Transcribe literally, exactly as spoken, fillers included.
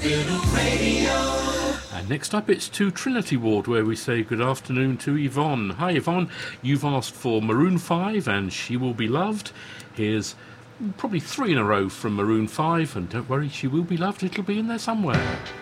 And next up, it's to Trinity Ward, where we say good afternoon to Yvonne. Hi, Yvonne. You've asked for Maroon five and She Will Be Loved. Here's probably three in a row from Maroon five, and don't worry, She Will Be Loved. It'll be in there somewhere.